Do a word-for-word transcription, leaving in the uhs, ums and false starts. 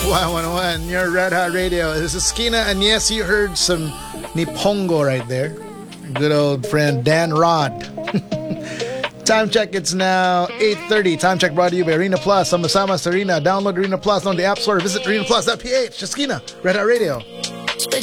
one one one, your Red Hot Radio. This is Skina, and yes, you heard some Nipongo right there. Good old friend Dan Rod. Time check, it's now eight thirty. Time check brought to you by Arena Plus. I'm Masama Sarina. Download Arena Plus on the App Store. Visit arena plus dot p h. Skina, Red Hot Radio.